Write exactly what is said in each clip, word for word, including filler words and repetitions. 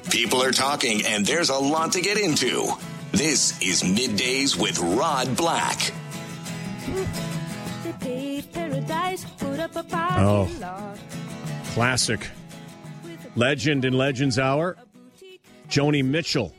People are talking, and there's a lot to get into. This is Middays with Rod Black. Oh, classic. Legend in Legends Hour. Joni Mitchell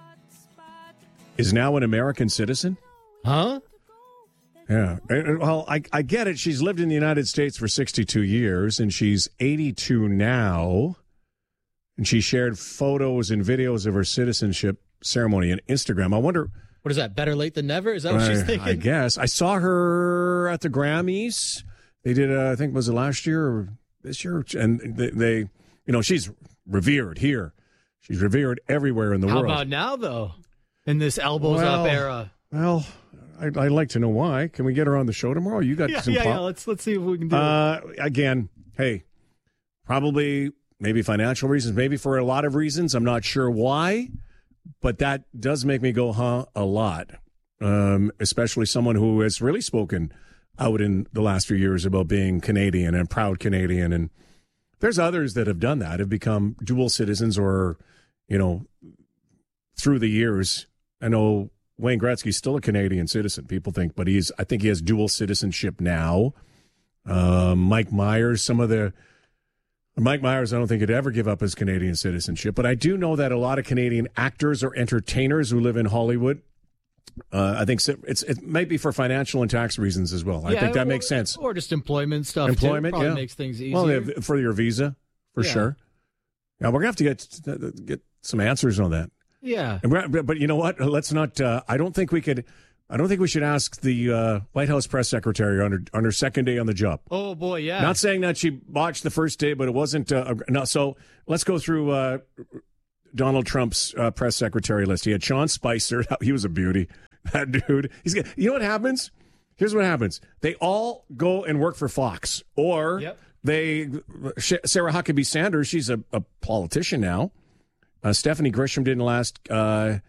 is now an American citizen. Huh? Yeah. Well, I, I get it. She's lived in the United States for sixty-two years, and she's eighty-two now. And she shared photos and videos of her citizenship ceremony on Instagram. I wonder... What is that, better late than never? Is that what I, she's thinking? I guess. I saw her at the Grammys. They did, uh, I think, was it last year or this year? And they, they, you know, she's revered here. She's revered everywhere in the How world. How about now, though, in this elbows well, up era? Well, I'd, I'd like to know why. Can we get her on the show tomorrow? You got yeah, some yeah, pop- yeah. Let's, let's see if we can do uh, it. Again, hey, probably maybe financial reasons, maybe for a lot of reasons. I'm not sure why. But that does make me go, huh, a lot, um, especially someone who has really spoken out in the last few years about being Canadian and proud Canadian. And there's others that have done that, have become dual citizens or, you know, through the years. I know Wayne Gretzky's still a Canadian citizen, people think, but he's, I think he has dual citizenship now. Um, Mike Myers, some of the... Mike Myers, I don't think he'd ever give up his Canadian citizenship, but I do know that a lot of Canadian actors or entertainers who live in Hollywood, uh, I think it's it might be for financial and tax reasons as well. Yeah, I think that or, makes sense. Or just employment stuff. Employment, too. Probably yeah, makes things easier. Well, yeah, for your visa, for yeah. sure. Yeah, we're gonna have to get get some answers on that. Yeah, but, but you know what? Let's not. Uh, I don't think we could. I don't think we should ask the uh, White House press secretary on her, on her second day on the job. Oh, boy, yeah. Not saying that she botched the first day, but it wasn't. Uh, no, so let's go through uh, Donald Trump's uh, press secretary list. He had Sean Spicer. He was a beauty. That dude. He's. You know what happens? Here's what happens. They all go and work for Fox. Or yep. they. Sarah Huckabee Sanders, she's a, a politician now. Uh, Stephanie Grisham didn't last. Uh,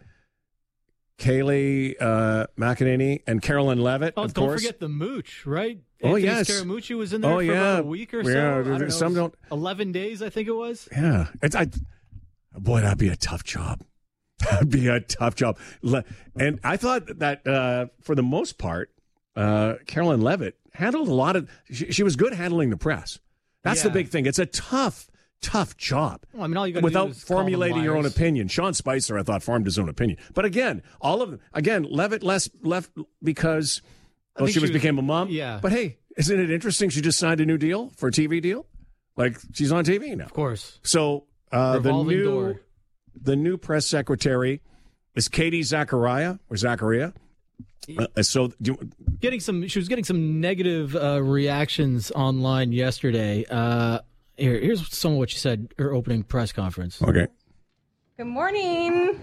Kayleigh uh, McEnany and Carolyn Levitt, oh, of don't course. forget the Mooch, right? Oh, Anthony yes. Scaramucci was in there oh, for yeah. about a week or so. Yeah, I don't know, some don't. eleven days, I think it was. Yeah. It's, I, boy, that'd be a tough job. That'd be a tough job. And I thought that, uh, for the most part, uh, Carolyn Levitt handled a lot of, she, she was good handling the press. That's yeah. the big thing. It's a tough tough job. Well, I mean, all you got without do is formulating your own opinion. Sean Spicer, I thought, formed his own opinion. But again, all of them. Again, Levitt less left because well, she, she was became a mom. Yeah. But hey, isn't it interesting? She just signed a new deal for a T V deal. Like she's on T V now. Of course. So uh, the new door. the new press secretary is Katie Zachariah or Zachariah. Uh, so do you, getting some, she was getting some negative uh, reactions online yesterday. Uh, Here, here's some of what she said her opening press conference. Okay. Good morning.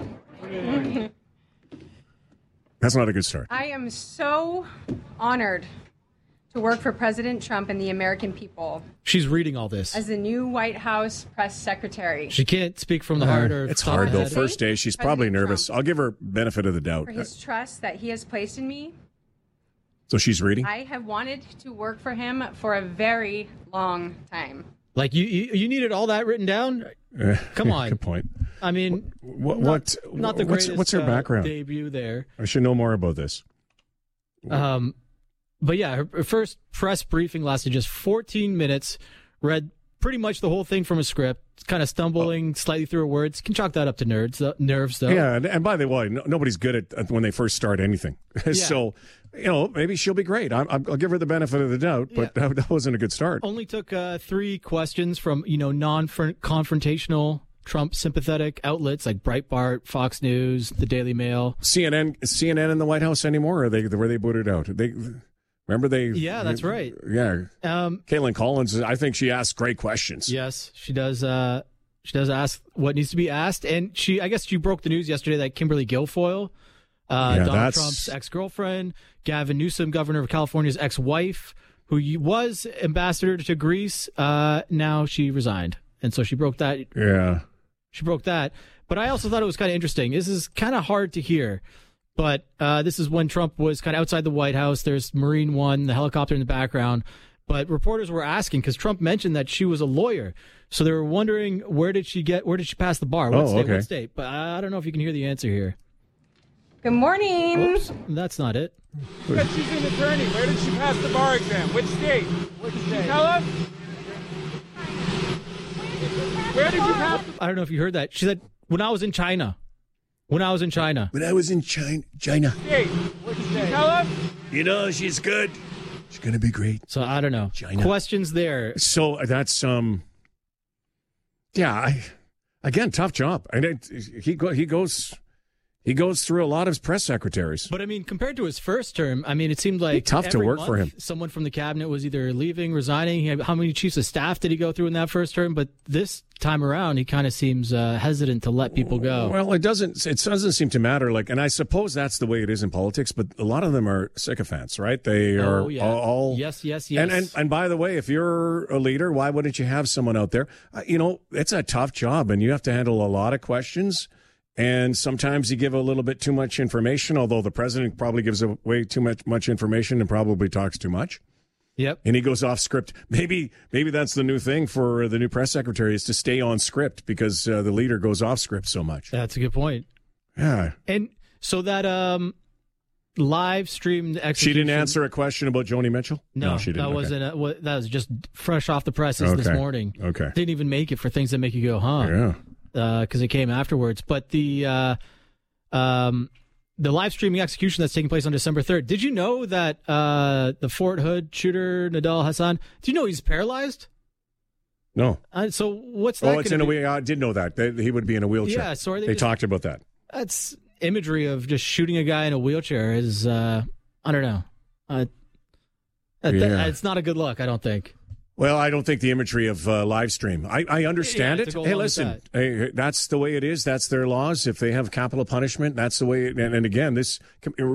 That's not a good start. I am so honored to work for President Trump and the American people. She's reading all this. As the new White House press secretary. She can't speak from the heart. Or it's hard, though. Head. First day, she's President probably nervous. Trump, I'll give her benefit of the doubt. For his trust that he has placed in me. So she's reading? I have wanted to work for him for a very long time. Like, you, you, you needed all that written down? Come on. Good point. I mean, what, not, what not the what's, greatest what's her uh, background? debut there. I should know more about this. Um, but yeah, her, her first press briefing lasted just fourteen minutes, read pretty much the whole thing from a script, kind of stumbling oh. slightly through her words. Can chalk that up to nerds, uh, nerves, though. Yeah, and, and by the way, no, nobody's good at, at when they first start anything. Yeah. So, you know, maybe she'll be great. I, I'll give her the benefit of the doubt, but yeah. that, that wasn't a good start. Only took uh, three questions from, you know, non-confrontational Trump sympathetic outlets like Breitbart, Fox News, the Daily Mail. C N N, is C N N in the White House anymore, or are they were they booted out? They remember they. Yeah, that's right. Yeah, um, Caitlin Collins. I think she asks great questions. Yes, she does. Uh, she does ask what needs to be asked, and she, I guess, she broke the news yesterday that Kimberly Guilfoyle, uh, yeah, Donald that's... Trump's ex-girlfriend, Gavin Newsom, governor of California's ex-wife, who was ambassador to Greece, uh, now she resigned, and so she broke that. Yeah. She broke that. But I also thought it was kind of interesting. This is kind of hard to hear. But uh, this is when Trump was kind of outside the White House. There's Marine One, the helicopter in the background. But reporters were asking, because Trump mentioned that she was a lawyer. So they were wondering where did she get, where did she pass the bar? What Oh, state? okay. What state? But I don't know if you can hear the answer here. Good morning. Oops, that's not it. Because she's an attorney. Where did she pass the bar exam? Which state? Which state? Tell us. Where did you pass the I don't know if you heard that. She said, when I was in China. When I was in China. When I was in China, China, state? Which state? Tell us. you know, she's good. She's gonna be great. So I don't know. China. Questions there. So that's um, yeah. I, again, tough job. And it, he go, he goes. He goes through a lot of press secretaries. But I mean, compared to his first term, I mean, it seemed like Tough to every work month for him. Someone from the cabinet was either leaving, resigning. He had- How many chiefs of staff did he go through in that first term? But this time around, he kind of seems uh, hesitant to let people go. Well, it doesn't. It doesn't seem to matter. Like, and I suppose that's the way it is in politics. But a lot of them are sycophants, right? They are Oh, yeah. all, all. Yes, yes, yes. And, and and by the way, if you're a leader, why wouldn't you have someone out there? Uh, you know, it's a tough job, and you have to handle a lot of questions. And sometimes you give a little bit too much information, although the president probably gives away too much much information and probably talks too much. Yep. And he goes off script. Maybe maybe that's the new thing for the new press secretary is to stay on script because uh, the leader goes off script so much. That's a good point. Yeah. And so that um, live streamed execution. She didn't answer a question about Joni Mitchell? No, she didn't. that Okay. wasn't. A, wa- that was just fresh off the presses this Okay. morning. Okay. Didn't even make it for things that make you go, huh? Yeah. Because it came afterwards. But the uh, um, the live streaming execution that's taking place on December third. Did you know that uh, the Fort Hood shooter Nadal Hassan? Do you know he's paralyzed? No. Uh, so what's that? Oh, it's gonna in a be? way. I did know that. That he would be in a wheelchair. Yeah, so are they they just- talked about that. That's imagery of just shooting a guy in a wheelchair is uh, I don't know. Uh, that- that- Yeah. it's not a good look. I don't think. Well, I don't think the imagery of uh, live stream. I, I understand Yeah, to it. go Hey, along with listen, hey, that's the way it is. That's their laws. If they have capital punishment, that's the way. It, and, and again, this